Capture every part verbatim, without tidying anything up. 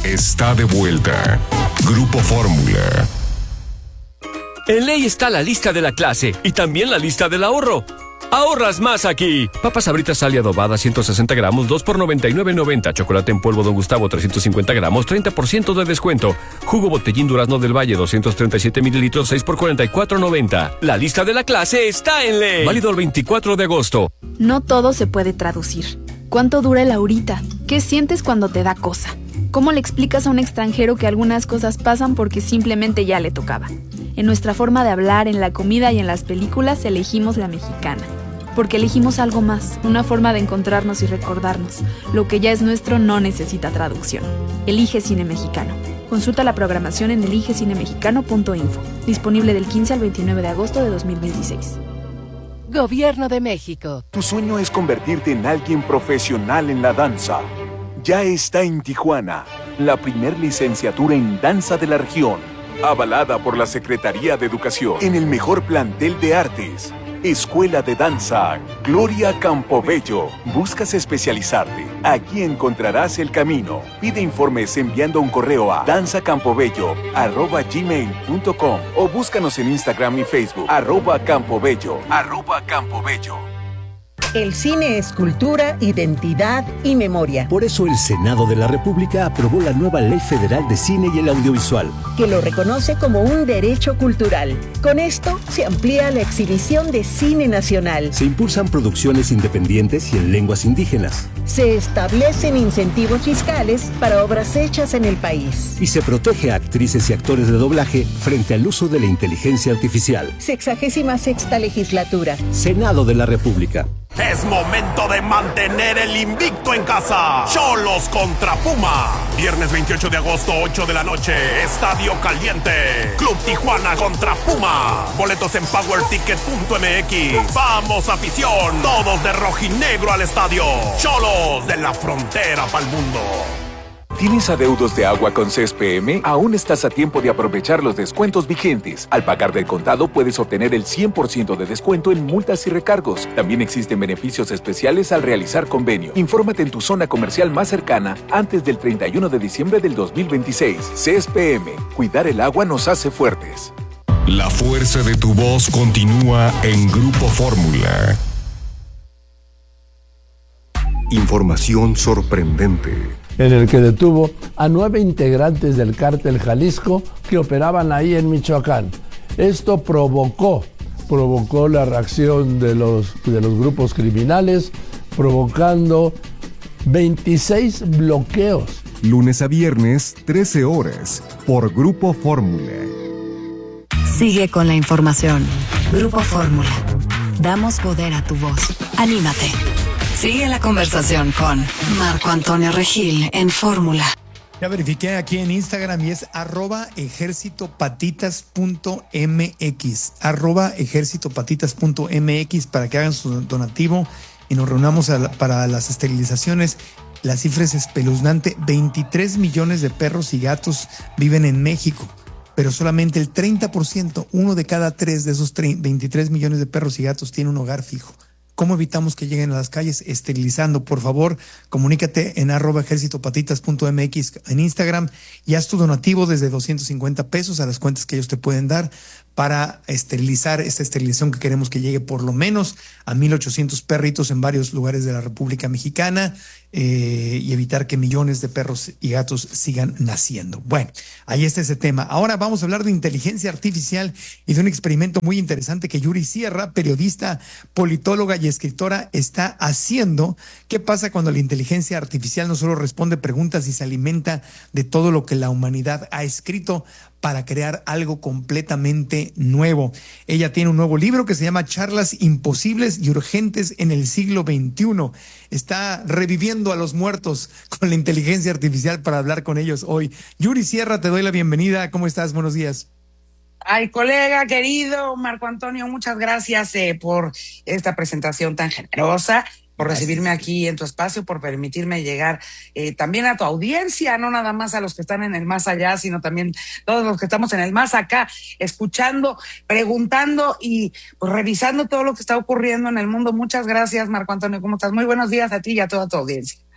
está de vuelta. Grupo Fórmula. En Ley está la lista de la clase y también la lista del ahorro. ¡Ahorras más aquí! Papas Sabritas Sal y adobada ciento sesenta gramos, dos por noventa y nueve noventa. Chocolate en polvo Don Gustavo trescientos cincuenta gramos, treinta por ciento de descuento. Jugo Botellín Durazno del Valle doscientos treinta y siete mililitros, seis por cuarenta y cuatro noventa. La lista de la clase está en Ley. Válido el veinticuatro de agosto. No todo se puede traducir. ¿Cuánto dura el ahorita? ¿Qué sientes cuando te da cosa? ¿Cómo le explicas a un extranjero que algunas cosas pasan porque simplemente ya le tocaba? En nuestra forma de hablar, en la comida y en las películas elegimos la mexicana. Porque elegimos algo más, una forma de encontrarnos y recordarnos. Lo que ya es nuestro no necesita traducción. Elige Cine Mexicano. Consulta la programación en elige cine mexicano punto info. Disponible del quince al veintinueve de agosto de dos mil veintiséis. Gobierno de México. Tu sueño es convertirte en alguien profesional en la danza. Ya está en Tijuana, la primer licenciatura en danza de la región, avalada por la Secretaría de Educación, en el mejor plantel de artes. Escuela de Danza Gloria Campobello. ¿Buscas especializarte? Aquí encontrarás el camino. Pide informes enviando un correo a danzacampobello arroba gmail punto com o búscanos en Instagram y Facebook arroba campobello arroba campobello. El cine es cultura, identidad y memoria. Por eso el Senado de la República aprobó la nueva Ley Federal de Cine y el Audiovisual, que lo reconoce como un derecho cultural. Con esto se amplía la exhibición de cine nacional. Se impulsan producciones independientes y en lenguas indígenas. Se establecen incentivos fiscales para obras hechas en el país. Y se protege a actrices y actores de doblaje frente al uso de la inteligencia artificial. Sexagésima sexta legislatura. Senado de la República. Es momento de mantener el invicto en casa. Xolos contra Puma. Viernes veintiocho de agosto, ocho de la noche. Estadio Caliente. Club Tijuana contra Puma. Boletos en power ticket punto m x. Vamos, afición. Todos de rojinegro al estadio. Xolos de la frontera pa'l mundo. ¿Tienes adeudos de agua con C E S P M? Aún estás a tiempo de aprovechar los descuentos vigentes. Al pagar del contado puedes obtener el cien por ciento de descuento en multas y recargos. También existen beneficios especiales al realizar convenio. Infórmate en tu zona comercial más cercana antes del treinta y uno de diciembre del dos mil veintiséis. C E S P M. Cuidar el agua nos hace fuertes. La fuerza de tu voz continúa en Grupo Fórmula. Información sorprendente. En el que detuvo a nueve integrantes del cártel Jalisco que operaban ahí en Michoacán. Esto provocó, provocó la reacción de los, de los grupos criminales, provocando veintiséis bloqueos. Lunes a viernes, trece horas, por Grupo Fórmula. Sigue con la información. Grupo Fórmula. Damos poder a tu voz. Anímate. Sigue la conversación con Marco Antonio Regil en Fórmula. Ya verifiqué aquí en Instagram y es arroba ejércitopatitas punto mx. Arroba ejércitopatitas punto mx para que hagan su donativo y nos reunamos a la, para las esterilizaciones. La cifra es espeluznante. veintitrés millones de perros y gatos viven en México, pero solamente el treinta por ciento, uno de cada tres de esos veintitrés millones de perros y gatos tiene un hogar fijo. ¿Cómo evitamos que lleguen a las calles? Esterilizando. Por favor, comunícate en arroba ejércitopatitas punto mx en Instagram y haz tu donativo desde doscientos cincuenta pesos a las cuentas que ellos te pueden dar para esterilizar esta esterilización que queremos que llegue por lo menos a mil ochocientos perritos en varios lugares de la República Mexicana eh, y evitar que millones de perros y gatos sigan naciendo. Bueno, ahí está ese tema. Ahora vamos a hablar de inteligencia artificial y de un experimento muy interesante que Yuri Sierra, periodista, politóloga y escritora, está haciendo. ¿Qué pasa cuando la inteligencia artificial no solo responde preguntas y se alimenta de todo lo que la humanidad ha escrito para crear algo completamente nuevo? Ella tiene un nuevo libro que se llama Charlas imposibles y urgentes en el siglo veintiuno. Está reviviendo a los muertos con la inteligencia artificial para hablar con ellos hoy. Yuri Sierra, te doy la bienvenida. ¿Cómo estás? Buenos días. Ay, colega querido Marco Antonio, muchas gracias eh, por esta presentación tan generosa, por recibirme aquí en tu espacio, por permitirme llegar eh, también a tu audiencia, no nada más a los que están en el más allá, sino también todos los que estamos en el más acá, escuchando, preguntando y pues, revisando todo lo que está ocurriendo en el mundo. Muchas gracias, Marco Antonio, ¿cómo estás? Muy buenos días a ti y a toda tu audiencia.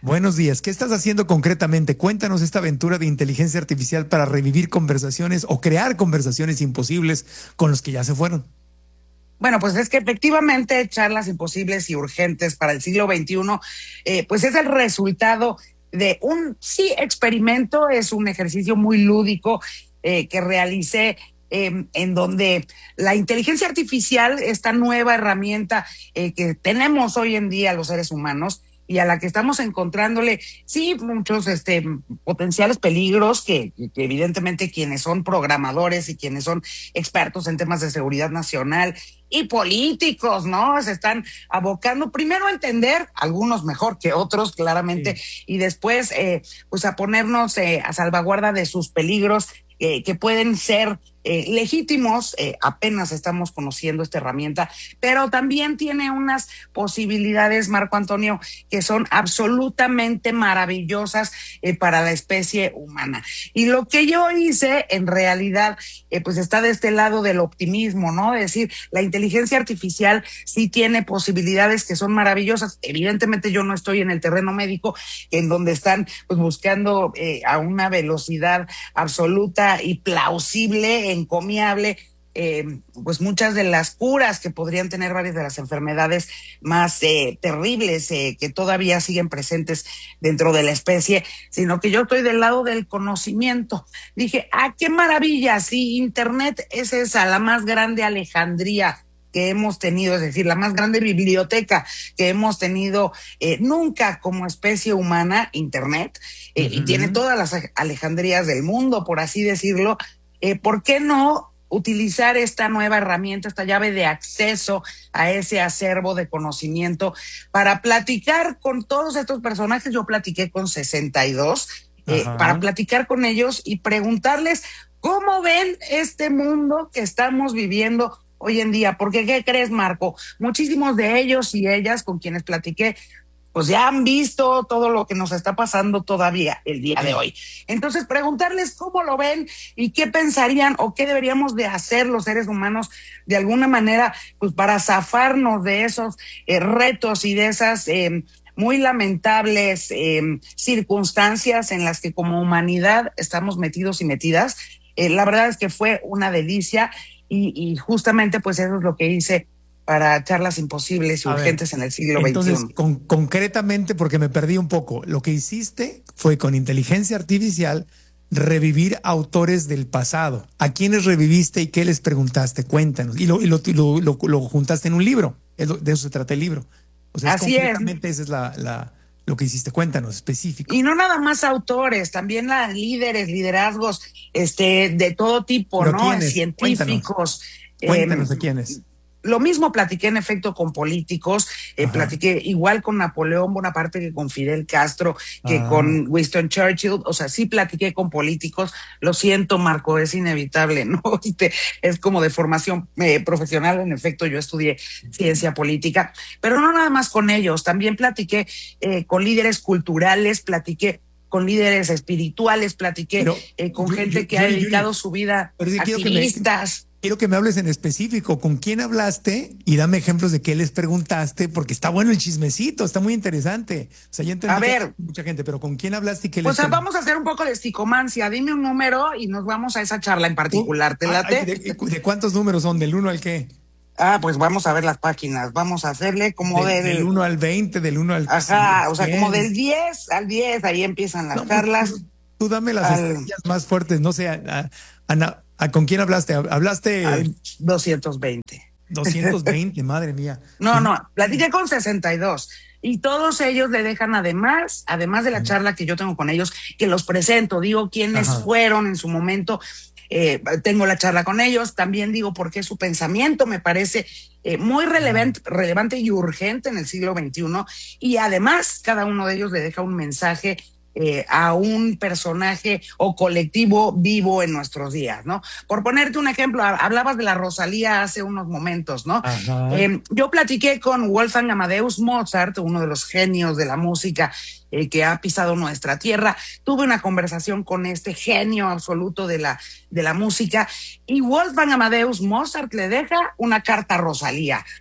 Buenos días. ¿Qué estás haciendo concretamente? Cuéntanos esta aventura de inteligencia artificial para revivir conversaciones o crear conversaciones imposibles con los que ya se fueron. Bueno, pues es que efectivamente charlas imposibles y urgentes para el siglo veintiuno, eh, pues es el resultado de un, sí, experimento, es un ejercicio muy lúdico eh, que realicé eh, en donde la inteligencia artificial, esta nueva herramienta eh, que tenemos hoy en día los seres humanos, y a la que estamos encontrándole, sí, muchos este, potenciales peligros que, que evidentemente quienes son programadores y quienes son expertos en temas de seguridad nacional y políticos, ¿no? Se están abocando primero a entender, algunos mejor que otros, claramente, sí. y después, eh, pues a ponernos eh, a salvaguarda de sus peligros eh, que pueden ser Eh, legítimos, eh, apenas estamos conociendo esta herramienta, pero también tiene unas posibilidades, Marco Antonio, que son absolutamente maravillosas eh, para la especie humana. Y lo que yo hice, en realidad, eh, pues está de este lado del optimismo, ¿no? Es decir, la inteligencia artificial sí tiene posibilidades que son maravillosas. Evidentemente yo no estoy en el terreno médico, en donde están pues buscando eh, a una velocidad absoluta y plausible, encomiable, eh, pues muchas de las curas que podrían tener varias de las enfermedades más eh, terribles eh, que todavía siguen presentes dentro de la especie, sino que yo estoy del lado del conocimiento. Dije, ah, qué maravilla, si Internet es esa, la más grande Alejandría que hemos tenido, es decir, la más grande biblioteca que hemos tenido eh, nunca como especie humana, Internet, eh, uh-huh. y tiene todas las Alejandrías del mundo, por así decirlo. Eh, ¿Por qué no utilizar esta nueva herramienta, esta llave de acceso a ese acervo de conocimiento para platicar con todos estos personajes? Yo platiqué con sesenta y dos, eh, para platicar con ellos y preguntarles cómo ven este mundo que estamos viviendo hoy en día. Porque, ¿qué crees, Marco? Muchísimos de ellos y ellas con quienes platiqué pues ya han visto todo lo que nos está pasando todavía el día de hoy. Entonces, preguntarles cómo lo ven y qué pensarían o qué deberíamos de hacer los seres humanos de alguna manera, pues para zafarnos de esos eh, retos y de esas eh, muy lamentables eh, circunstancias en las que como humanidad estamos metidos y metidas. Eh, la verdad es que fue una delicia y, y justamente pues eso es lo que hice para charlas imposibles y a urgentes ver, en el siglo entonces, veintiuno. Con, concretamente, porque me perdí un poco, lo que hiciste fue con inteligencia artificial revivir autores del pasado. ¿A quiénes reviviste y qué les preguntaste? Cuéntanos. Y lo, y lo, lo, lo, lo juntaste en un libro. De eso se trata el libro. O sea, así es concretamente es. Esa es la, la, lo que hiciste. Cuéntanos, específico. Y no nada más autores, también las líderes, liderazgos este, de todo tipo, ¿Pero ¿no? quiénes? Científicos. Cuéntanos, eh, Cuéntanos a quiénes. Lo mismo platiqué en efecto con políticos, eh, platiqué igual con Napoleón Bonaparte que con Fidel Castro, que Ajá. con Winston Churchill, o sea, sí platiqué con políticos. Lo siento, Marco, es inevitable, ¿no? Este, es como de formación eh, profesional, en efecto, yo estudié ciencia política, pero no nada más con ellos, también platiqué eh, con líderes culturales, platiqué con líderes espirituales, platiqué pero, eh, con yo, gente yo, que yo, ha dedicado su vida a activistas. Quiero que me hables en específico, ¿con quién hablaste? Y dame ejemplos de qué les preguntaste, porque está bueno el chismecito, está muy interesante. O sea, ya entendí a ver, mucha gente, pero ¿con quién hablaste y qué les Pues preguntaste? vamos a hacer un poco de psicomancia. Dime un número y nos vamos a esa charla en particular. ¿Te late? Ay, ¿de, ¿De cuántos números son? ¿Del uno al qué? Ah, pues vamos a ver las páginas. Vamos a hacerle como de, del... Del uno al veinte, del uno al... Ajá, o sea, como del diez al diez, ahí empiezan las no, charlas. Tú, tú dame las al... estrellas más fuertes, no sé, a, a, a, ¿con quién hablaste? ¿Hablaste? Al doscientos veinte. doscientos veinte, madre mía. No, no, platiqué con sesenta y dos. Y todos ellos le dejan además, además de la charla que yo tengo con ellos, que los presento, digo quiénes Ajá. fueron en su momento, eh, tengo la charla con ellos, también digo por qué su pensamiento me parece eh, muy relevante, relevante y urgente en el siglo veintiuno, y además cada uno de ellos le deja un mensaje Eh, a un personaje o colectivo vivo en nuestros días, ¿no? Por ponerte un ejemplo, hablabas de la Rosalía hace unos momentos, ¿no? Eh, yo platiqué con Wolfgang Amadeus Mozart, uno de los genios de la música eh, que ha pisado nuestra tierra. Tuve una conversación con este genio absoluto de la, de la música, y Wolfgang Amadeus Mozart le deja una carta a Rosalía.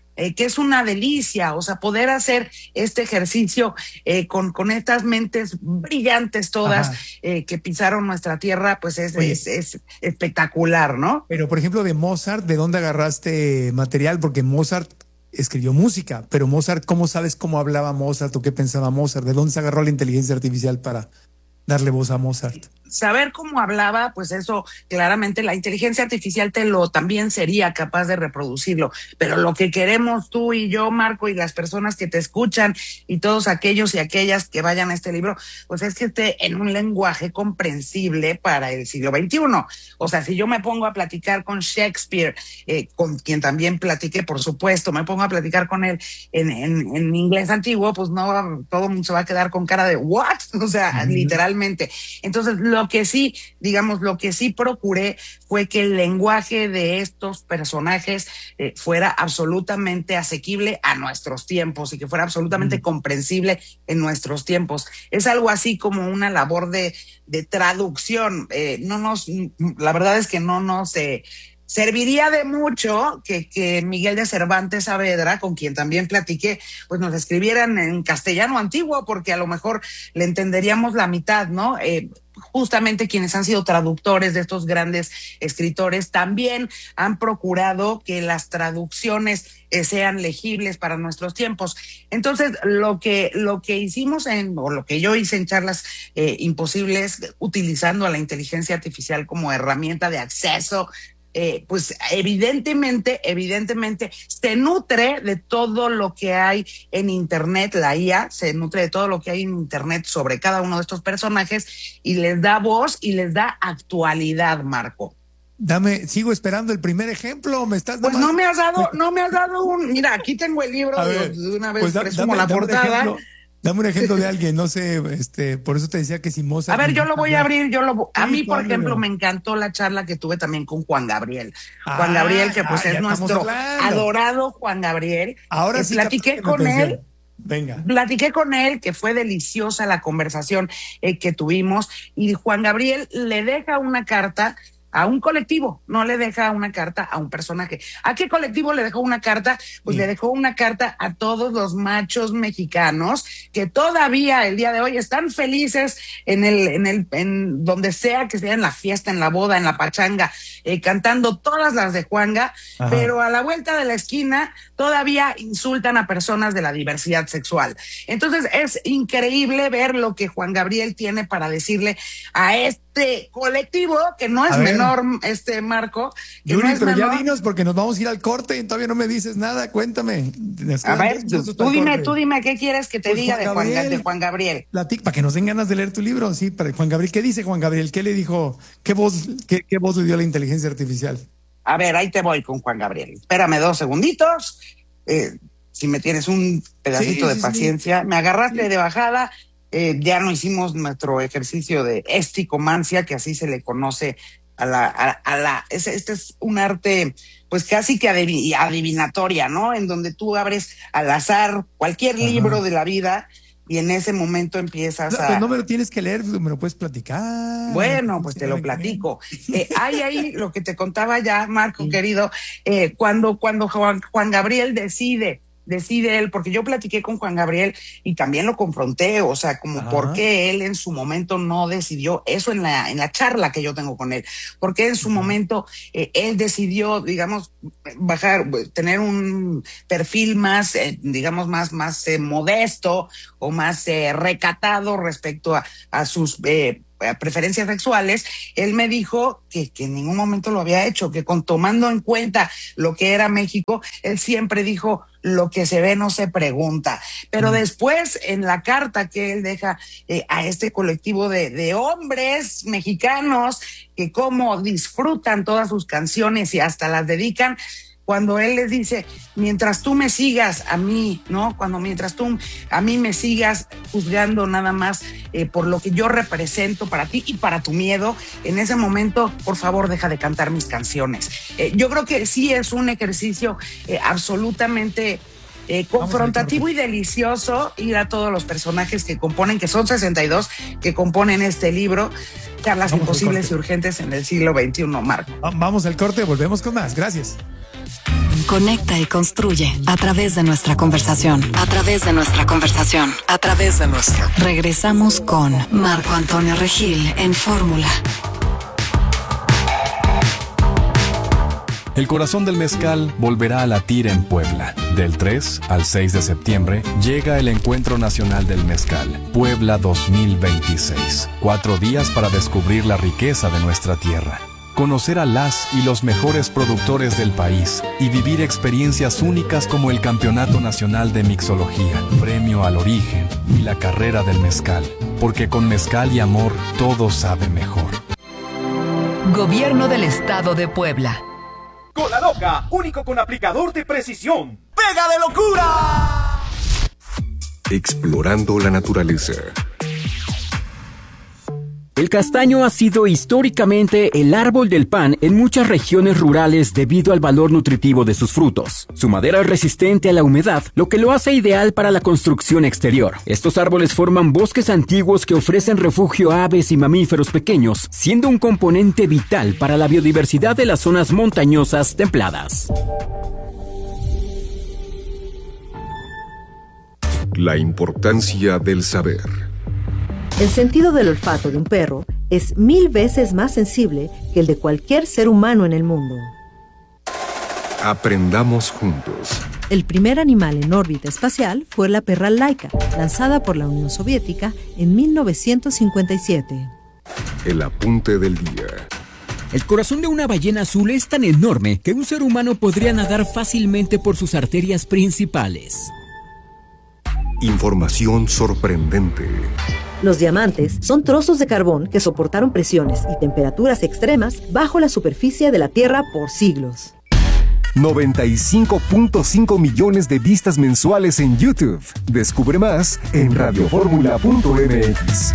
Eh, que es una delicia, o sea, poder hacer este ejercicio eh, con, con estas mentes brillantes todas eh, que pisaron nuestra tierra, pues es, es, es espectacular, ¿no? Pero, por ejemplo, de Mozart, ¿de dónde agarraste material? Porque Mozart escribió música, pero Mozart, ¿cómo sabes cómo hablaba Mozart o qué pensaba Mozart? ¿De dónde se agarró la inteligencia artificial para darle voz a Mozart? Saber cómo hablaba, pues eso claramente la inteligencia artificial te lo también sería capaz de reproducirlo, pero lo que queremos tú y yo, Marco, y las personas que te escuchan y todos aquellos y aquellas que vayan a este libro, pues es que esté en un lenguaje comprensible para el siglo veintiuno. O sea, si yo me pongo a platicar con Shakespeare, eh, con quien también platiqué, por supuesto, me pongo a platicar con él en, en, en inglés antiguo, pues no, todo el mundo se va a quedar con cara de ¿what? O sea, mm. literalmente. Entonces, lo Lo que sí, digamos, lo que sí procuré fue que el lenguaje de estos personajes eh, fuera absolutamente asequible a nuestros tiempos y que fuera absolutamente mm. comprensible en nuestros tiempos. Es algo así como una labor de, de traducción. Eh, no nos, la verdad es que no nos... Eh, Serviría de mucho que, que Miguel de Cervantes Saavedra, con quien también platiqué, pues nos escribieran en castellano antiguo, porque a lo mejor le entenderíamos la mitad, ¿no? Eh, justamente quienes han sido traductores de estos grandes escritores también han procurado que las traducciones eh, sean legibles para nuestros tiempos. Entonces, lo que, lo que hicimos en, o lo que yo hice en Charlas eh, Imposibles, utilizando a la inteligencia artificial como herramienta de acceso, Eh, pues evidentemente, evidentemente se nutre de todo lo que hay en Internet, la I A se nutre de todo lo que hay en Internet sobre cada uno de estos personajes y les da voz y les da actualidad, Marco. Dame, sigo esperando el primer ejemplo, me estás Pues no me has dado, no me has dado un, mira, aquí tengo el libro, de, de una vez pues da, presumo dame, la dame portada. Dame un ejemplo de alguien, no sé, este, por eso te decía que si Mozart... A ver, yo lo voy a abrir, yo lo a mí, por ejemplo, me encantó la charla que tuve también con Juan Gabriel. Ah, Juan Gabriel, que pues ah, es nuestro adorado Juan Gabriel. Ahora sí. Platiqué con él. Venga. Platiqué con él, que fue deliciosa la conversación eh, que tuvimos, y Juan Gabriel le deja una carta a un colectivo, no le deja una carta a un personaje. ¿A qué colectivo le dejó una carta? Pues sí. Le dejó una carta a todos los machos mexicanos que todavía el día de hoy están felices en el, en el, en donde sea que sea, en la fiesta, en la boda, en la pachanga, eh, cantando todas las de Juanga, Ajá. pero a la vuelta de la esquina todavía insultan a personas de la diversidad sexual. Entonces es increíble ver lo que Juan Gabriel tiene para decirle a este colectivo, que no es menor, este Marco. Que Yuri, no es pero menor. ya dinos, porque nos vamos a ir al corte y todavía no me dices nada, cuéntame. A ver, tú, tú dime, tú dime, ¿qué quieres que te pues diga Juan de, Juan, Gabriel, de Juan Gabriel? La tic, para que nos den ganas de leer tu libro, sí, para Juan Gabriel. ¿Qué dice Juan Gabriel? ¿Qué le dijo? ¿Qué voz, qué, qué voz le dio a la inteligencia artificial? A ver, ahí te voy con Juan Gabriel. Espérame dos segunditos. Eh, si me tienes un pedacito sí, de sí, paciencia. Sí. Me agarraste sí. de bajada. Eh, ya no hicimos nuestro ejercicio de esticomancia, que así se le conoce a la, a, a la, este, este es un arte, pues casi que adiv- adivinatoria, ¿no? En donde tú abres al azar cualquier Ajá. libro de la vida y en ese momento empiezas no, a... Pues no me lo tienes que leer, me lo puedes platicar. Bueno, pues te lo platico. Eh, hay ahí lo que te contaba ya, Marco, sí. querido, eh, cuando, cuando Juan, Juan Gabriel decide decide él, porque yo platiqué con Juan Gabriel y también lo confronté, o sea, como Ajá. por qué él en su momento no decidió eso en la en la charla que yo tengo con él, porque en su Ajá. momento eh, él decidió, digamos, bajar, tener un perfil más, eh, digamos, más más eh, modesto o más eh, recatado respecto a, a sus eh, preferencias sexuales. Él me dijo que, que en ningún momento lo había hecho, que con tomando en cuenta lo que era México, él siempre dijo lo que se ve no se pregunta. Pero mm. después, en la carta que él deja eh, a este colectivo de, de hombres mexicanos que como disfrutan todas sus canciones y hasta las dedican, cuando él les dice, mientras tú me sigas a mí, ¿no? Cuando mientras tú a mí me sigas juzgando nada más eh, por lo que yo represento para ti y para tu miedo, en ese momento, por favor, deja de cantar mis canciones. Eh, yo creo que sí es un ejercicio eh, absolutamente eh, confrontativo y delicioso ir a todos los personajes que componen, que son sesenta y dos, que componen este libro, Charlas Vamos Imposibles y Urgentes en el siglo veintiuno, Marco. Vamos al corte, volvemos con más. Gracias. Conecta y construye a través de nuestra conversación. A través de nuestra conversación. A través de nuestra. Regresamos con Marco Antonio Regil en Fórmula. El corazón del mezcal volverá a latir en Puebla. Del tres al seis de septiembre llega el Encuentro Nacional del Mezcal, Puebla dos mil veintiséis. Cuatro días para descubrir la riqueza de nuestra tierra, conocer a las y los mejores productores del país y vivir experiencias únicas como el Campeonato Nacional de Mixología, Premio al Origen y la Carrera del Mezcal. Porque con mezcal y amor todo sabe mejor. Gobierno del Estado de Puebla. Cola Loca, único con aplicador de precisión. ¡Pega de locura! Explorando la naturaleza. El castaño ha sido históricamente el árbol del pan en muchas regiones rurales debido al valor nutritivo de sus frutos. Su madera es resistente a la humedad, lo que lo hace ideal para la construcción exterior. Estos árboles forman bosques antiguos que ofrecen refugio a aves y mamíferos pequeños, siendo un componente vital para la biodiversidad de las zonas montañosas templadas. La importancia del saber. El sentido del olfato de un perro es mil veces más sensible que el de cualquier ser humano en el mundo. Aprendamos juntos. El primer animal en órbita espacial fue la perra Laika, lanzada por la Unión Soviética en mil novecientos cincuenta y siete. El apunte del día. El corazón de una ballena azul es tan enorme que un ser humano podría nadar fácilmente por sus arterias principales. Información sorprendente. Los diamantes son trozos de carbón que soportaron presiones y temperaturas extremas bajo la superficie de la Tierra por siglos. noventa y cinco punto cinco millones de vistas mensuales en YouTube. Descubre más en radio fórmula punto m x.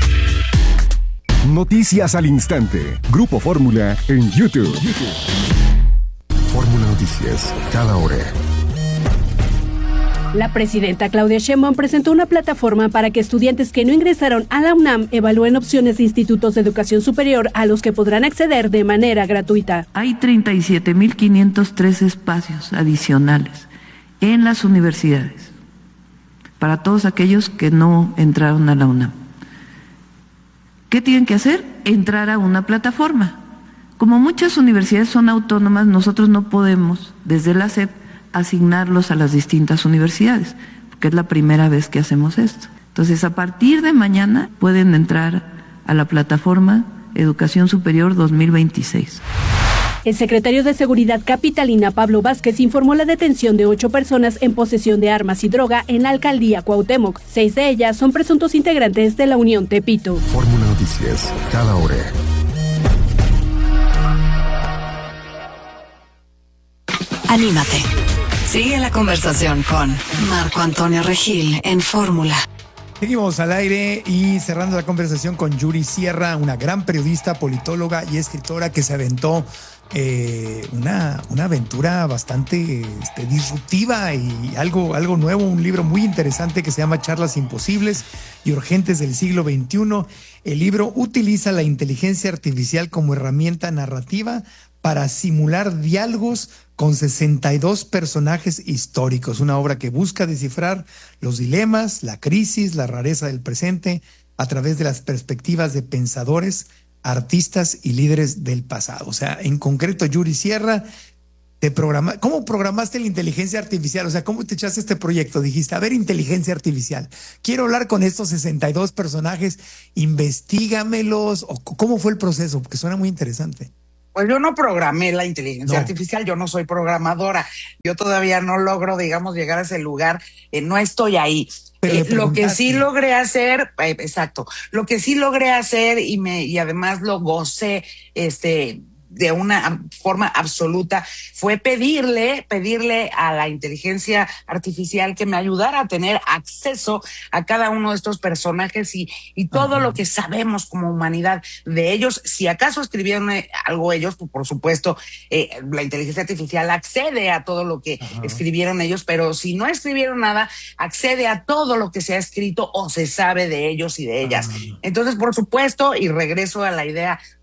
Noticias al instante. Grupo Fórmula en YouTube. Fórmula Noticias, cada hora. La presidenta Claudia Sheinbaum presentó una plataforma para que estudiantes que no ingresaron a la UNAM evalúen opciones de institutos de educación superior a los que podrán acceder de manera gratuita. Hay treinta y siete mil quinientos tres espacios adicionales en las universidades para todos aquellos que no entraron a la UNAM. ¿Qué tienen que hacer? Entrar a una plataforma. Como muchas universidades son autónomas, nosotros no podemos, desde la S E P, asignarlos a las distintas universidades, porque es la primera vez que hacemos esto. Entonces, a partir de mañana pueden entrar a la plataforma Educación Superior dos mil veintiséis. El secretario de Seguridad capitalina, Pablo Vázquez, informó la detención de ocho personas en posesión de armas y droga en la alcaldía Cuauhtémoc. Seis de ellas son presuntos integrantes de la Unión Tepito. Fórmula Noticias, cada hora. Anímate. Sigue la conversación con Marco Antonio Regil en Fórmula. Seguimos al aire y cerrando la conversación con Yuri Sierra, una gran periodista, politóloga y escritora que se aventó eh, una, una aventura bastante este, disruptiva y algo, algo nuevo, un libro muy interesante que se llama Charlas Imposibles y Urgentes del siglo veintiuno. El libro utiliza la inteligencia artificial como herramienta narrativa para simular diálogos con sesenta y dos personajes históricos, una obra que busca descifrar los dilemas, la crisis, la rareza del presente a través de las perspectivas de pensadores, artistas y líderes del pasado. O sea, en concreto, Yuri Sierra, te programa, ¿cómo programaste la inteligencia artificial? O sea, ¿cómo te echaste este proyecto? Dijiste, a ver, inteligencia artificial, quiero hablar con estos sesenta y dos personajes, investígamelos, o ¿cómo fue el proceso? Porque suena muy interesante. Pues yo no programé la inteligencia no. artificial, yo no soy programadora, yo todavía no logro, digamos, llegar a ese lugar, eh, no estoy ahí. Eh, lo que sí logré hacer, eh, exacto, lo que sí logré hacer y me y además lo gocé, este, de una forma absoluta, fue pedirle, pedirle a la inteligencia artificial que me ayudara a tener acceso a cada uno de estos personajes y, y todo Ajá. lo que sabemos como humanidad de ellos. Si acaso escribieron algo ellos, pues por supuesto, eh, la inteligencia artificial accede a todo lo que Ajá. escribieron ellos, pero si no escribieron nada, accede a todo lo que se ha escrito o se sabe de ellos y de ellas. Ajá. Entonces, por supuesto, y regreso a la idea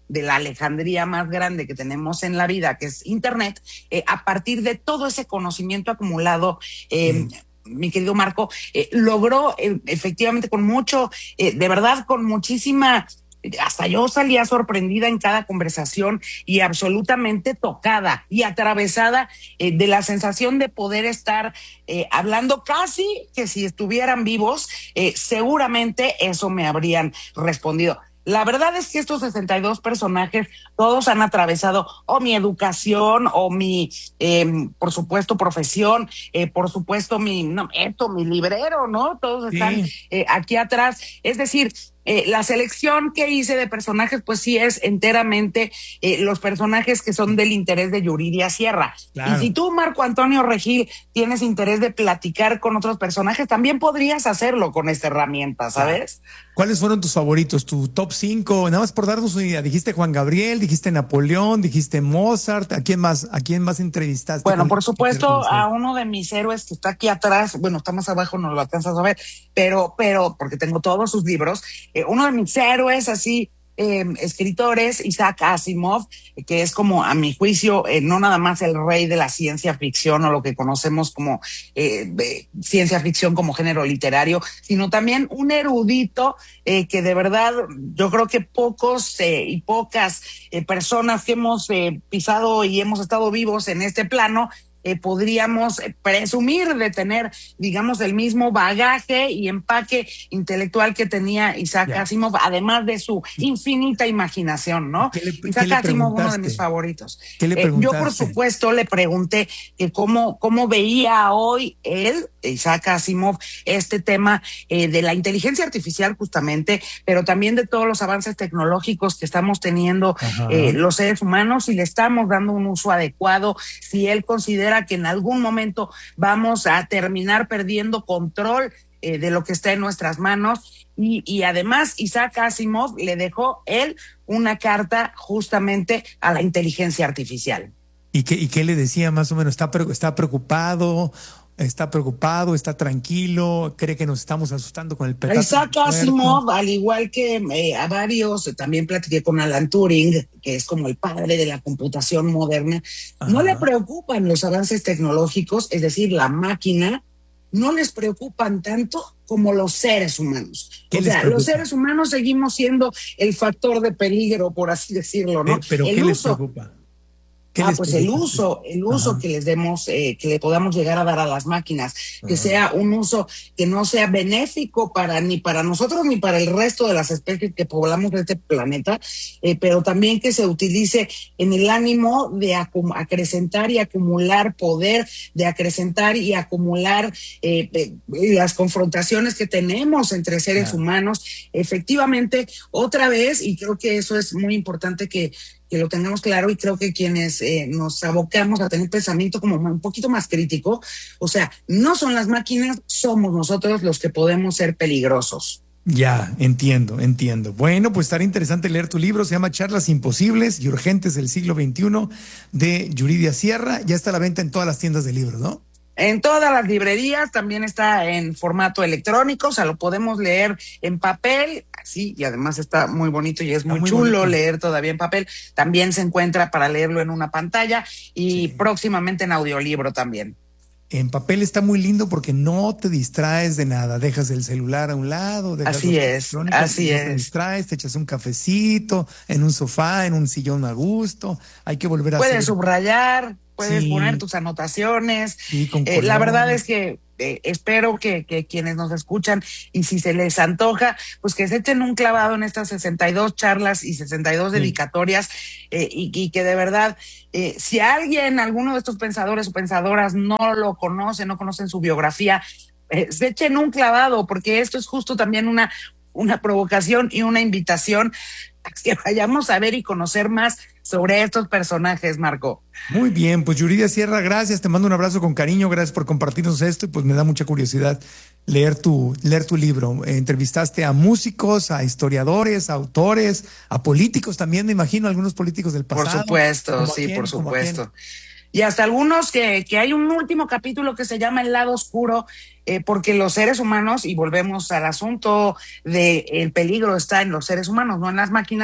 de la alejandría más grande que tenemos en la vida, que es Internet, eh, a partir de todo ese conocimiento acumulado, eh, mm. mi querido Marco, eh, logró eh, efectivamente con mucho, eh, de verdad con muchísima, hasta yo salía sorprendida en cada conversación y absolutamente tocada y atravesada eh, de la sensación de poder estar eh, hablando casi que si estuvieran vivos, eh, seguramente eso me habrían respondido. La verdad es que estos sesenta y dos personajes, todos han atravesado o mi educación o mi, eh, por supuesto, profesión, eh, por supuesto, mi, no, esto, mi librero, ¿no? Todos Sí. están eh, aquí atrás. Es decir, eh, la selección que hice de personajes, pues sí es enteramente eh, los personajes que son del interés de Yuridia Sierra. Claro. Y si tú, Marco Antonio Regil, tienes interés de platicar con otros personajes, también podrías hacerlo con esta herramienta, ¿sabes? ¿Cuáles fueron tus favoritos? Tu top cinco, nada más por darnos una idea. Dijiste Juan Gabriel, dijiste Napoleón, dijiste Mozart. ¿A quién más, a quién más entrevistaste? Bueno, con- por supuesto, a uno de mis héroes que está aquí atrás, bueno, está más abajo, no lo alcanzas a ver, pero, pero, porque tengo todos sus libros, eh, uno de mis héroes así, eh, escritores, Isaac Asimov, eh, que es como, a mi juicio, eh, no nada más el rey de la ciencia ficción o lo que conocemos como eh, eh, ciencia ficción como género literario, sino también un erudito eh, que de verdad yo creo que pocos eh, y pocas eh, personas que hemos eh, pisado y hemos estado vivos en este plano Eh, podríamos presumir de tener, digamos, el mismo bagaje y empaque intelectual que tenía Isaac Ya. Asimov, además de su infinita imaginación, ¿no? ¿Qué le- qué Isaac le Asimov, uno de preguntaste? mis favoritos. ¿Qué le Eh, yo, por preguntaste? supuesto, le pregunté que cómo, cómo veía hoy él, Isaac Asimov, este tema eh, de la inteligencia artificial justamente, pero también de todos los avances tecnológicos que estamos teniendo Ajá. eh, los seres humanos, si le estamos dando un uso adecuado, si él considera que en algún momento vamos a terminar perdiendo control eh, de lo que está en nuestras manos. Y, y además Isaac Asimov le dejó él una carta justamente a la inteligencia artificial. ¿Y qué, y qué le decía más o menos? ¿Está, pre- está preocupado? ¿Está preocupado? ¿Está tranquilo? ¿Cree que nos estamos asustando con el petate? Isaac del muerto? Asimov, al igual que eh, a varios, eh, también platiqué con Alan Turing, que es como el padre de la computación moderna, no le preocupan los avances tecnológicos, es decir, la máquina, no les preocupan tanto como los seres humanos. ¿Qué O les sea, preocupa? los seres humanos seguimos siendo el factor de peligro, por así decirlo, ¿no? Eh, ¿Pero el qué les uso. preocupa? ¿Qué Ah, les pues el preocupa? uso, el uso Ajá. que les demos, eh, que le podamos llegar a dar a las máquinas, que sea un uso que no sea benéfico para ni para nosotros ni para el resto de las especies que poblamos este planeta, eh, pero también que se utilice en el ánimo de acum- acrecentar y acumular poder, de acrecentar y acumular eh, eh, las confrontaciones que tenemos entre seres Claro. humanos. Efectivamente, otra vez, y creo que eso es muy importante que que lo tengamos claro, y creo que quienes eh, nos abocamos a tener pensamiento como un poquito más crítico, o sea, no son las máquinas, somos nosotros los que podemos ser peligrosos. Ya, entiendo, entiendo. Bueno, pues estará interesante leer tu libro. Se llama Charlas Imposibles y Urgentes del siglo veintiuno de Yuridia Sierra. Ya está a la venta en todas las tiendas de libros, ¿no? En todas las librerías, también está en formato electrónico, o sea, lo podemos leer en papel, así, y además está muy bonito y es muy, muy chulo bonito. leer todavía en papel. También se encuentra para leerlo en una pantalla y próximamente en audiolibro también. En papel está muy lindo porque no te distraes de nada. Dejas el celular a un lado. Dejas Así los es, electrónicos, así no te es. distraes, te echas un cafecito en un sofá, en un sillón a gusto. Hay que volver a Puedes hacer. subrayar, puedes Sí. poner tus anotaciones. Sí, con Eh, la color. verdad es que eh, espero que, que quienes nos escuchan, y si se les antoja, pues que se echen un clavado en estas sesenta y dos charlas y sesenta y dos Sí. dedicatorias, eh, y, y que de verdad, eh, si alguien, alguno de estos pensadores o pensadoras no lo conoce, no conocen su biografía, eh, se echen un clavado, porque esto es justo también una, una provocación y una invitación a que vayamos a ver y conocer más sobre estos personajes, Marco. Muy bien, pues Yuridia Sierra, gracias. Te mando un abrazo con cariño. Gracias por compartirnos esto y pues me da mucha curiosidad leer tu, leer tu libro. Eh, entrevistaste a músicos, a historiadores, a autores, a políticos también, me imagino, algunos políticos del pasado. Por supuesto, ¿Cómo a sí, quién? por ¿Cómo a quién? supuesto. Y hasta algunos que, que hay un último capítulo que se llama El lado oscuro, eh, porque los seres humanos, y volvemos al asunto de el peligro está en los seres humanos, no en las máquinas, Sí.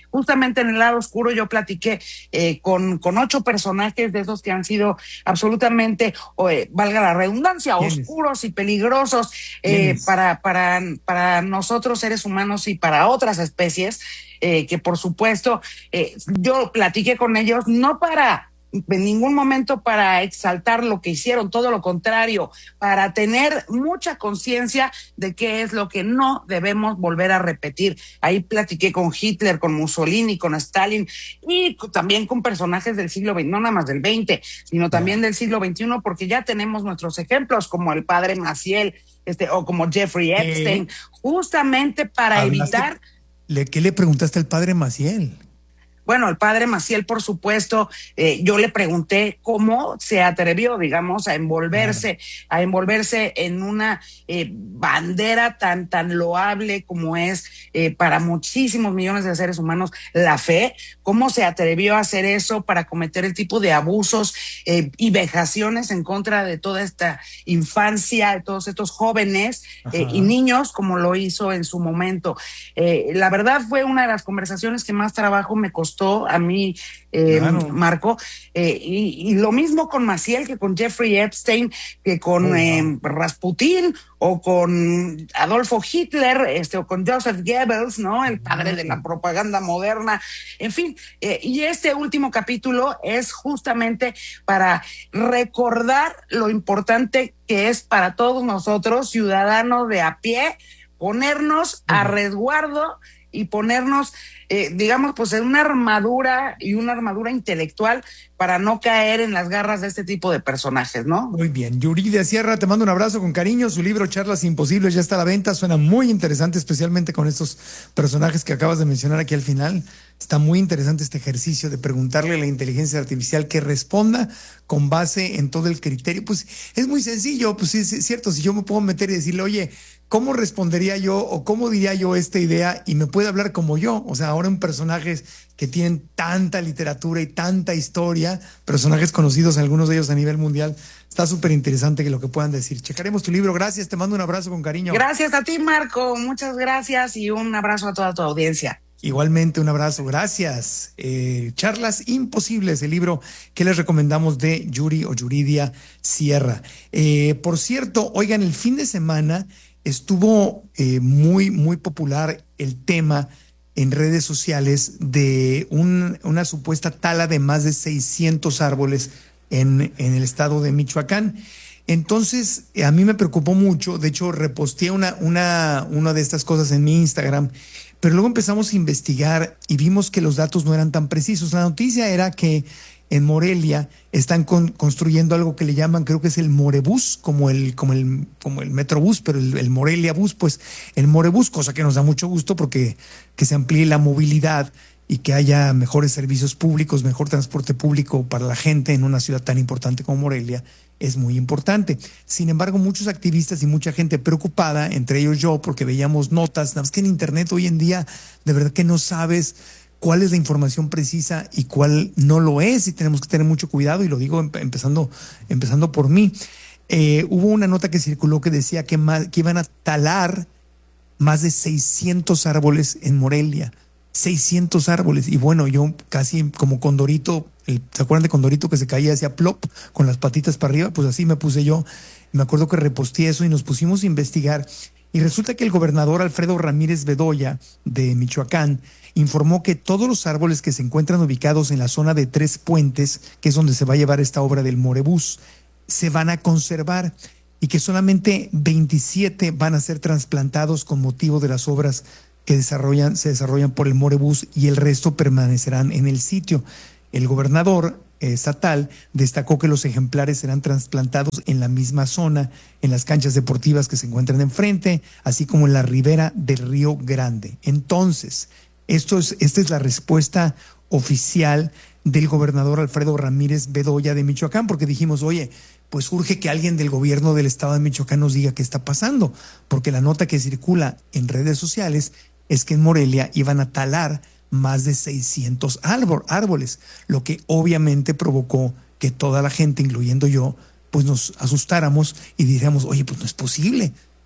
justamente en el lado oscuro yo platiqué eh, con, con ocho personajes de esos que han sido absolutamente, eh, valga la redundancia, oscuros y peligrosos eh, para, para, para nosotros seres humanos y para otras especies, eh, que por supuesto eh, yo platiqué con ellos no para en ningún momento para exaltar lo que hicieron, todo lo contrario, para tener mucha conciencia de qué es lo que no debemos volver a repetir. Ahí platiqué con Hitler, con Mussolini, con Stalin y también con personajes del siglo veinte, no nada más del veinte, sino también del siglo veintiuno, porque ya tenemos nuestros ejemplos como el padre Maciel, este, o como Jeffrey Epstein, ¿Eh? justamente para Hablaste, evitar... ¿le, ¿Qué le preguntaste al padre Maciel? Bueno, el padre Maciel, por supuesto, eh, yo le pregunté cómo se atrevió, digamos, a envolverse, claro. a envolverse en una eh, bandera tan, tan loable como es eh, para muchísimos millones de seres humanos la fe. ¿Cómo se atrevió a hacer eso para cometer el tipo de abusos eh, y vejaciones en contra de toda esta infancia, de todos estos jóvenes eh, y niños, como lo hizo en su momento? Eh, la verdad fue una de las conversaciones que más trabajo me costó a mí, eh, claro. Marco, eh, y, y lo mismo con Maciel, que con Jeffrey Epstein, que con oh, eh, wow. Rasputín, o con Adolfo Hitler, este, o con Joseph Goebbels, ¿no? El padre de la propaganda moderna, en fin, eh, y este último capítulo es justamente para recordar lo importante que es para todos nosotros, ciudadanos de a pie, ponernos uh-huh. a resguardo y ponernos, eh, digamos, pues en una armadura y una armadura intelectual para no caer en las garras de este tipo de personajes, ¿no? Muy bien. Yuridia Sierra, te mando un abrazo con cariño. Su libro Charlas Imposibles ya está a la venta. Suena muy interesante, especialmente con estos personajes que acabas de mencionar aquí al final. Está muy interesante este ejercicio de preguntarle a la inteligencia artificial que responda con base en todo el criterio. Pues es muy sencillo, pues sí, es cierto. Si yo me puedo meter y decirle, oye, ¿cómo respondería yo o cómo diría yo esta idea? Y me puede hablar como yo. O sea, ahora en personajes que tienen tanta literatura y tanta historia, personajes conocidos, algunos de ellos a nivel mundial. Está súper interesante que lo que puedan decir. Checaremos tu libro. Gracias, te mando un abrazo con cariño. Gracias a ti, Marco. Muchas gracias y un abrazo a toda tu audiencia. Igualmente, un abrazo. Gracias. Eh, Charlas Imposibles, el libro que les recomendamos de Yuri o Yuridia Sierra. Eh, por cierto, oigan, el fin de semana estuvo eh, muy, muy popular el tema en redes sociales de un, una supuesta tala de más de seiscientos árboles en, en el estado de Michoacán. Entonces, a mí me preocupó mucho. De hecho, reposteé una, una, una de estas cosas en mi Instagram, pero luego empezamos a investigar y vimos que los datos no eran tan precisos. La noticia era que en Morelia están con, construyendo algo que le llaman, creo que es el Morebús, como el, como el, como el Metrobús, pero el, el Morelia Bus, pues el Morebús, cosa que nos da mucho gusto porque que se amplíe la movilidad y que haya mejores servicios públicos, mejor transporte público para la gente en una ciudad tan importante como Morelia, es muy importante. Sin embargo, muchos activistas y mucha gente preocupada, entre ellos yo, porque veíamos notas, nada más que en internet hoy en día, de verdad que no sabes cuál es la información precisa y cuál no lo es, y tenemos que tener mucho cuidado, y lo digo empezando, empezando por mí. Eh, hubo una nota que circuló que decía que, más, que iban a talar más de seiscientos árboles en Morelia. seiscientos árboles. Y bueno, yo casi como Condorito, el, ¿se acuerdan de Condorito que se caía hacia plop con las patitas para arriba? Pues así me puse yo. Me acuerdo que reposteé eso y nos pusimos a investigar. Y resulta que el gobernador Alfredo Ramírez Bedoya de Michoacán informó que todos los árboles que se encuentran ubicados en la zona de Tres Puentes, que es donde se va a llevar esta obra del Morebús, se van a conservar y que solamente veintisiete van a ser trasplantados con motivo de las obras que desarrollan, se desarrollan por el Morebús, y el resto permanecerán en el sitio. El gobernador estatal destacó que los ejemplares serán trasplantados en la misma zona, en las canchas deportivas que se encuentran enfrente, así como en la ribera del Río Grande. Entonces, esto es, esta es la respuesta oficial del gobernador Alfredo Ramírez Bedoya de Michoacán, porque dijimos, oye, pues urge que alguien del gobierno del estado de Michoacán nos diga qué está pasando, porque la nota que circula en redes sociales es que en Morelia iban a talar más de seiscientos árboles, lo que obviamente provocó que toda la gente, incluyendo yo, pues nos asustáramos y dijéramos, oye, pues no es posible.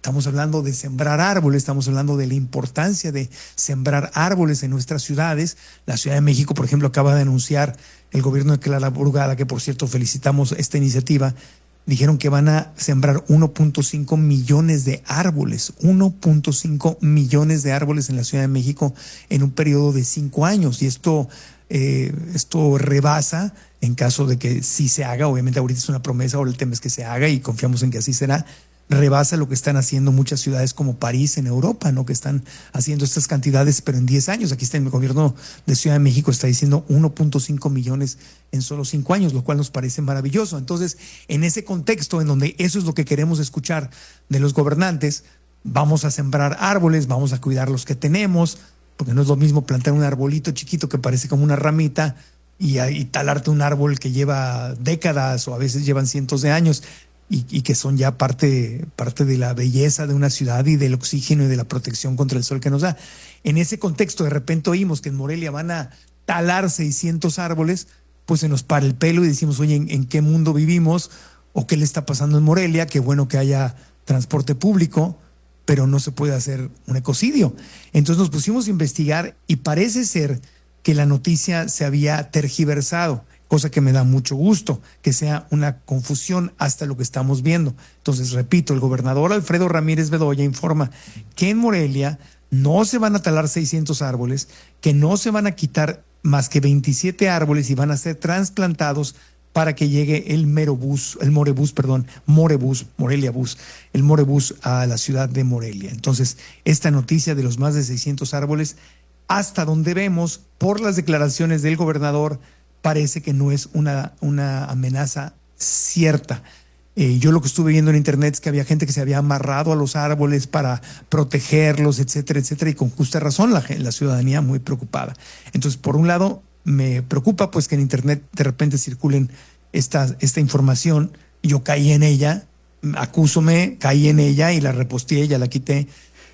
Estamos hablando de sembrar árboles, estamos hablando de la importancia de sembrar árboles en nuestras ciudades. La Ciudad de México, por ejemplo, acaba de anunciar el gobierno de Clara Brugada, que por cierto felicitamos esta iniciativa, dijeron que van a sembrar uno punto cinco millones de árboles, uno punto cinco millones de árboles en la Ciudad de México en un periodo de cinco años. Y esto, eh, esto rebasa, en caso de que sí se haga, obviamente ahorita es una promesa, ahora el tema es que se haga y confiamos en que así será, rebasa lo que están haciendo muchas ciudades como París en Europa, ¿no? Que están haciendo estas cantidades, pero en diez años. Aquí está el gobierno de Ciudad de México, está diciendo uno punto cinco millones en solo cinco años, lo cual nos parece maravilloso. Entonces, en ese contexto, en donde eso es lo que queremos escuchar de los gobernantes, vamos a sembrar árboles, vamos a cuidar los que tenemos, porque no es lo mismo plantar un arbolito chiquito que parece como una ramita y, y talarte un árbol que lleva décadas o a veces llevan cientos de años. Y, y que son ya parte, parte de la belleza de una ciudad y del oxígeno y de la protección contra el sol que nos da. En ese contexto, de repente oímos que en Morelia van a talar seiscientos árboles, pues se nos para el pelo y decimos, oye, ¿en, en qué mundo vivimos? ¿O qué le está pasando en Morelia? Qué bueno que haya transporte público, pero no se puede hacer un ecocidio. Entonces nos pusimos a investigar y parece ser que la noticia se había tergiversado, cosa que me da mucho gusto, que sea una confusión hasta lo que estamos viendo. Entonces, repito, el gobernador Alfredo Ramírez Bedoya informa que en Morelia no se van a talar seiscientos árboles, que no se van a quitar más que veintisiete árboles y van a ser trasplantados para que llegue el Merobús, el Morebús, perdón, Morebús, Morelia Bus, el Morebús a la ciudad de Morelia. Entonces, esta noticia de los más de seiscientos árboles, hasta donde vemos, por las declaraciones del gobernador, parece que no es una, una amenaza cierta. Eh, yo lo que estuve viendo en internet es que había gente que se había amarrado a los árboles para protegerlos, etcétera, etcétera, y con justa razón la, la ciudadanía muy preocupada. Entonces, por un lado, me preocupa pues que en internet de repente circulen esta, esta información. Yo caí en ella, acúsome, caí en ella y la reposteé, ya la quité.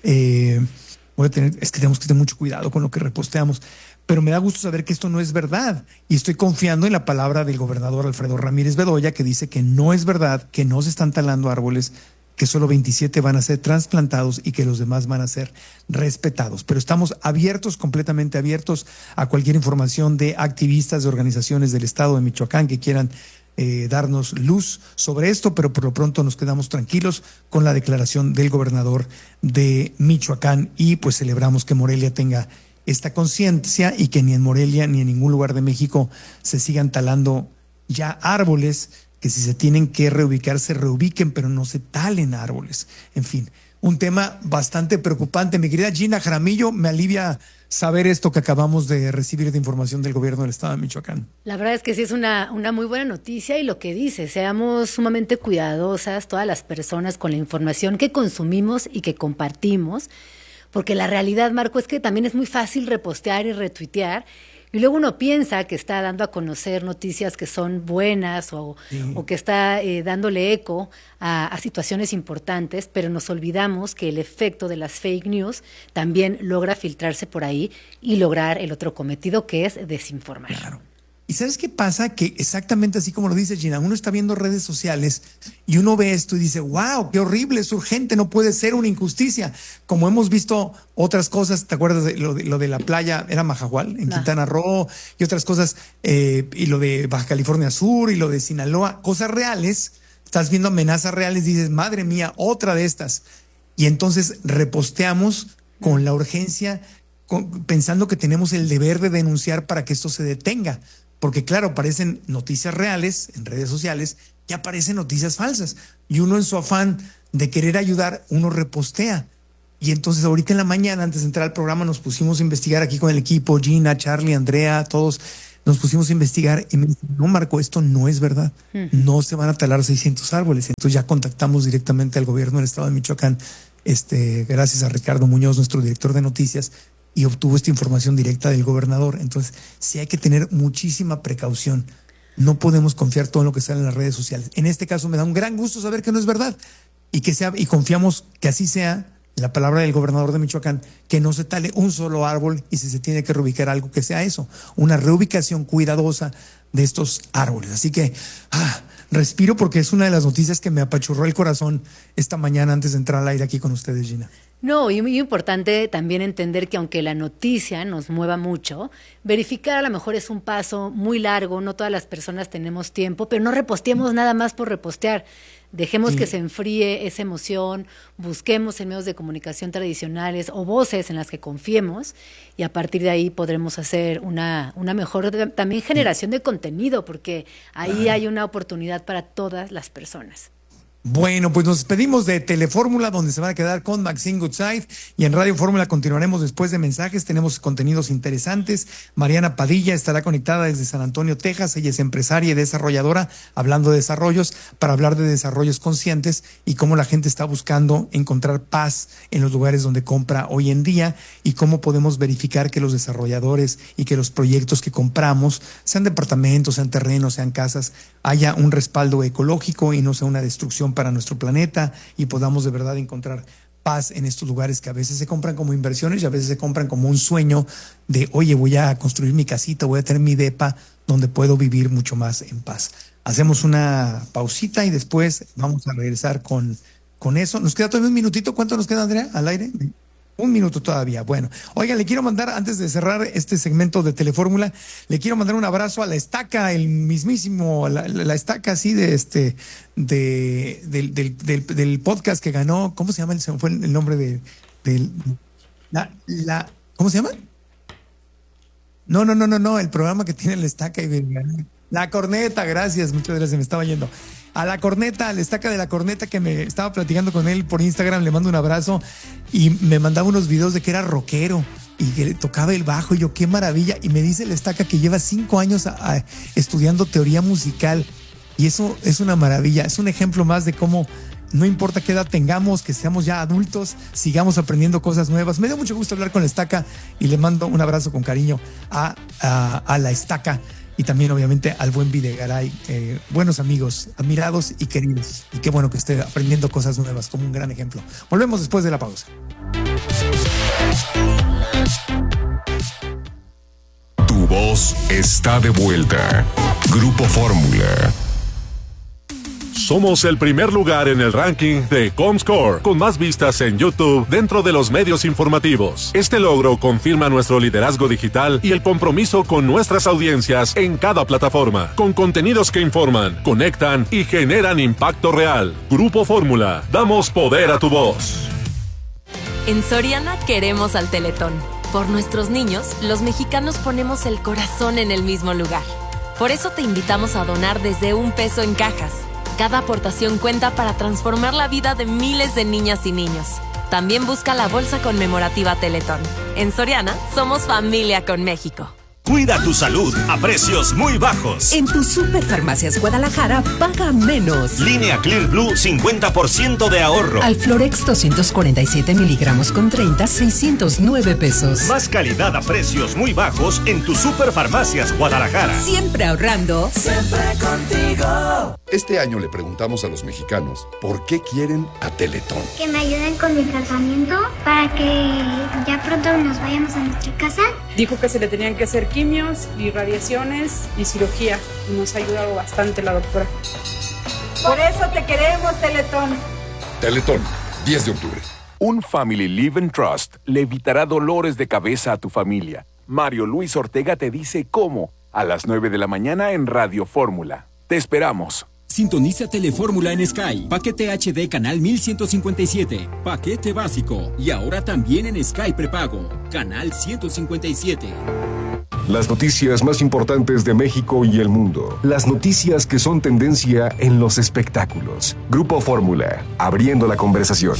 Eh, voy a tener, es que tenemos que tener mucho cuidado con lo que reposteamos. Pero me da gusto saber que esto no es verdad y estoy confiando en la palabra del gobernador Alfredo Ramírez Bedoya, que dice que no es verdad, que no se están talando árboles, que solo veintisiete van a ser trasplantados y que los demás van a ser respetados. Pero estamos abiertos, completamente abiertos a cualquier información de activistas, de organizaciones del estado de Michoacán que quieran eh, darnos luz sobre esto, pero por lo pronto nos quedamos tranquilos con la declaración del gobernador de Michoacán y pues celebramos que Morelia tenga esta conciencia y que ni en Morelia ni en ningún lugar de México se sigan talando ya árboles, que si se tienen que reubicar, se reubiquen, pero no se talen árboles. En fin, un tema bastante preocupante. Mi querida Gina Jaramillo, me alivia saber esto que acabamos de recibir de información del gobierno del estado de Michoacán. La verdad es que sí es una, una muy buena noticia y lo que dice, seamos sumamente cuidadosas todas las personas con la información que consumimos y que compartimos. Porque la realidad, Marco, es que también es muy fácil repostear y retuitear y luego uno piensa que está dando a conocer noticias que son buenas o, sí. o que está eh, dándole eco a, a situaciones importantes, pero nos olvidamos que el efecto de las fake news también logra filtrarse por ahí y lograr el otro cometido, que es desinformar. Claro. ¿Y sabes qué pasa? Que exactamente así como lo dice Gina, uno está viendo redes sociales y uno ve esto y dice, wow, qué horrible, es urgente, no puede ser una injusticia. Como hemos visto otras cosas, ¿te acuerdas de lo de, lo de la playa? Era Majahual, en nah. Quintana Roo, y otras cosas, eh, y lo de Baja California Sur, y lo de Sinaloa, cosas reales. Estás viendo amenazas reales, dices, madre mía, otra de estas. Y entonces reposteamos con la urgencia, con, pensando que tenemos el deber de denunciar para que esto se detenga. Porque claro, aparecen noticias reales en redes sociales y aparecen noticias falsas. Y uno en su afán de querer ayudar, uno repostea. Y entonces ahorita en la mañana, antes de entrar al programa, nos pusimos a investigar aquí con el equipo, Gina, Charlie, Andrea, todos, nos pusimos a investigar y me dijo, no, Marco, esto no es verdad. Uh-huh. No se van a talar seiscientos árboles. Entonces ya contactamos directamente al gobierno del estado de Michoacán, este, gracias a Ricardo Muñoz, nuestro director de noticias, y obtuvo esta información directa del gobernador. Entonces, sí hay que tener muchísima precaución. No podemos confiar todo en lo que sale en las redes sociales. En este caso me da un gran gusto saber que no es verdad y que sea, y confiamos que así sea, la palabra del gobernador de Michoacán, que no se tale un solo árbol y si se tiene que reubicar algo, que sea eso, una reubicación cuidadosa de estos árboles. Así que, ah, respiro porque es una de las noticias que me apachurró el corazón esta mañana antes de entrar al aire aquí con ustedes, Gina. No, y muy importante también entender que aunque la noticia nos mueva mucho, verificar a lo mejor es un paso muy largo, no todas las personas tenemos tiempo, pero no reposteemos nada más por repostear. Dejemos sí. que se enfríe esa emoción, busquemos en medios de comunicación tradicionales o voces en las que confiemos y a partir de ahí podremos hacer una, una mejor también generación de contenido, porque ahí hay una oportunidad para todas las personas. Bueno, pues nos despedimos de Telefórmula, donde se van a quedar con Maxine Goodside, y en Radio Fórmula continuaremos después de mensajes. Tenemos contenidos interesantes. Mariana Padilla estará conectada desde San Antonio, Texas. Ella es empresaria y desarrolladora, hablando de desarrollos, para hablar de desarrollos conscientes y cómo la gente está buscando encontrar paz en los lugares donde compra hoy en día, y cómo podemos verificar que los desarrolladores y que los proyectos que compramos, sean departamentos, sean terrenos, sean casas, haya un respaldo ecológico y no sea una destrucción para nuestro planeta, y podamos de verdad encontrar paz en estos lugares que a veces se compran como inversiones y a veces se compran como un sueño de, oye, voy a construir mi casita, voy a tener mi depa donde puedo vivir mucho más en paz. Hacemos una pausita y después vamos a regresar con, con eso. Nos queda todavía un minutito. ¿Cuánto nos queda, Andrea, al aire? Un minuto todavía. Bueno, oiga, le quiero mandar, antes de cerrar este segmento de Telefórmula, le quiero mandar un abrazo a la estaca, el mismísimo, la, la estaca así de este, de, del, del, del, del podcast que ganó. ¿Cómo se llama? Se fue el nombre de, de la, la, ¿cómo se llama? No, no, no, no, no, el programa que tiene la estaca y La Corneta, gracias, muchas gracias, me estaba yendo. A La Corneta, a la estaca de La Corneta, que me estaba platicando con él por Instagram, le mando un abrazo, y me mandaba unos videos de que era rockero y que tocaba el bajo, y yo, qué maravilla. Y me dice la estaca que lleva cinco años a, a, estudiando teoría musical, y eso es una maravilla, es un ejemplo más de cómo no importa qué edad tengamos, que seamos ya adultos, sigamos aprendiendo cosas nuevas. Me dio mucho gusto hablar con la estaca y le mando un abrazo con cariño a, a, a la estaca. Y también, obviamente, al buen Videgaray, eh, buenos amigos, admirados y queridos. Y qué bueno que esté aprendiendo cosas nuevas, como un gran ejemplo. Volvemos después de la pausa. Tu voz está de vuelta. Grupo Fórmula. Somos el primer lugar en el ranking de Comscore, con más vistas en YouTube dentro de los medios informativos. Este logro confirma nuestro liderazgo digital y el compromiso con nuestras audiencias en cada plataforma, con contenidos que informan, conectan y generan impacto real. Grupo Fórmula, damos poder a tu voz. En Soriana queremos al Teletón. Por nuestros niños, los mexicanos ponemos el corazón en el mismo lugar. Por eso te invitamos a donar desde un peso en cajas. Cada aportación cuenta para transformar la vida de miles de niñas y niños. También busca la bolsa conmemorativa Teletón. En Soriana, somos familia con México. Cuida tu salud a precios muy bajos. En tu Superfarmacias Guadalajara, paga menos. Línea Clear Blue, cincuenta por ciento de ahorro. Alflorex doscientos cuarenta y siete miligramos con treinta, seiscientos nueve pesos. Más calidad a precios muy bajos en tu Superfarmacias Guadalajara. Siempre ahorrando. Siempre contigo. Este año le preguntamos a los mexicanos por qué quieren a Teletón. Que me ayuden con mi tratamiento para que ya pronto nos vayamos a nuestra casa. Dijo que se le tenían que hacer quimios y radiaciones y cirugía. Nos ha ayudado bastante la doctora. Por eso te queremos, Teletón. Teletón, diez de octubre. Un Family Live and Trust le evitará dolores de cabeza a tu familia. Mario Luis Ortega te dice cómo, a las nueve de la mañana en Radio Fórmula. Te esperamos. Sintoniza Telefórmula en Sky. Paquete H D Canal mil ciento cincuenta y siete. Paquete básico. Y ahora también en Sky Prepago. Canal ciento cincuenta y siete. Las noticias más importantes de México y el mundo. Las noticias que son tendencia en los espectáculos. Grupo Fórmula, abriendo la conversación.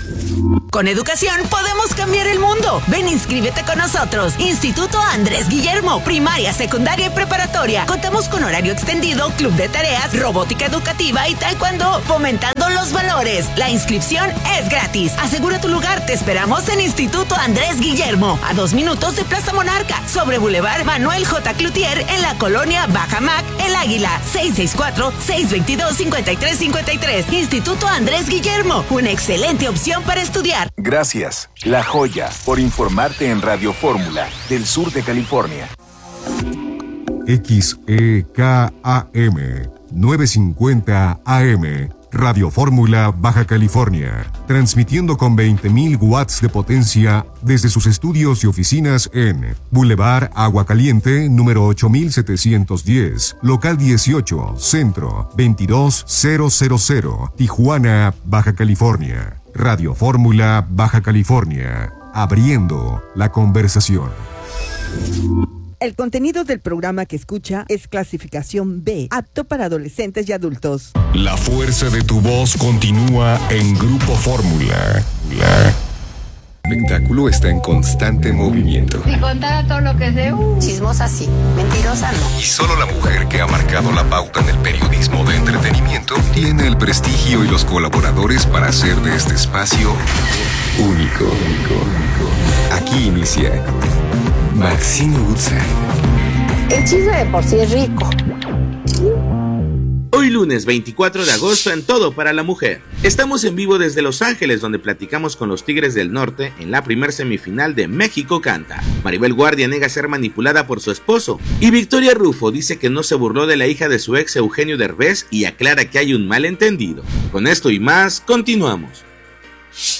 Con educación podemos cambiar el mundo. Ven, inscríbete con nosotros. Instituto Andrés Guillermo, primaria, secundaria y preparatoria. Contamos con horario extendido, club de tareas, robótica educativa y taekwondo, fomentando los valores. La inscripción es gratis. Asegura tu lugar. Te esperamos en Instituto Andrés Guillermo, a dos minutos de Plaza Monarca, sobre Boulevard Manuel J. Cloutier, en la colonia Baja Mac, El Águila. seis seis cuatro, seis dos dos, cinco tres cinco tres. Instituto Andrés Guillermo, una excelente opción para estudiar. Gracias, La Joya, por informarte en Radio Fórmula, del sur de California. X E K A M novecientos cincuenta A M, Radio Fórmula, Baja California, transmitiendo con veinte mil watts de potencia desde sus estudios y oficinas en Boulevard Agua Caliente, número ocho mil setecientos diez, local dieciocho, Centro, veintidós mil, Tijuana, Baja California. Radio Fórmula, Baja California, abriendo la conversación. El contenido del programa que escucha es clasificación B, apto para adolescentes y adultos. La fuerza de tu voz continúa en Grupo Fórmula. El espectáculo está en constante movimiento. Si contara todo lo que sé, uh, chismosa sí, mentirosa no. Y solo la mujer que ha marcado la pauta en el periodismo de entretenimiento tiene el prestigio y los colaboradores para hacer de este espacio único. Aquí inicia Maxine Woodside. El chisme de por sí es rico. Hoy lunes veinticuatro de agosto en Todo para la Mujer. Estamos en vivo desde Los Ángeles, donde platicamos con los Tigres del Norte en la primer semifinal de México Canta. Maribel Guardia nega ser manipulada por su esposo y Victoria Rufo dice que no se burló de la hija de su ex Eugenio Derbez y aclara que hay un malentendido. Con esto y más, continuamos.